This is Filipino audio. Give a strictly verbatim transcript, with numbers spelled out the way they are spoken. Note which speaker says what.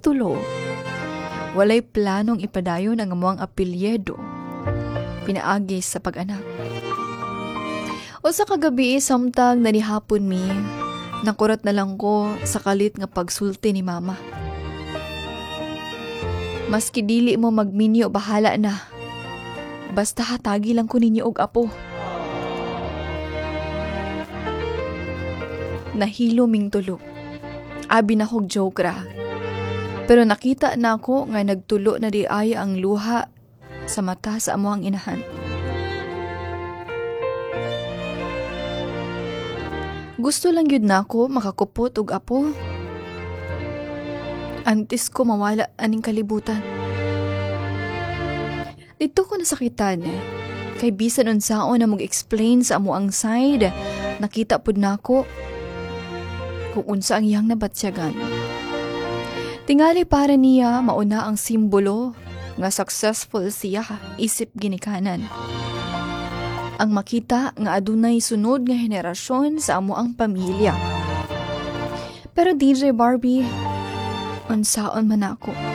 Speaker 1: tulo, walay planong ipadayon ang amuang apelyedo pinaagi sa pag-anak. O sa kagabi, samtang nanihapon mi, nakurat na lang ko sa kalit nga pagsulti ni mama. Maski dili mo magminyo, bahala na. Basta hatagi lang ko ninyo og apo. Nahilo ming tulo. Abi na kog joke ra. Pero nakita na ako nga nagtulo na di ay ang luha sa mata sa amo ang inahan. Gusto lang yun na ako makakupot og apo. Antes ko mawala aning kalibutan. Dito ko nasakitan eh. Kay bisan unsaon na mag-explain sa amo ang side, nakita pud nako kung unsa ang iyang nabatsyagan. Tingali para niya mauna ang simbolo nga successful siya, isip ginikanan. Ang makita nga adunay sunod nga henerasyon sa amo ang pamilya. Pero D J Barbie, unsaon man ako.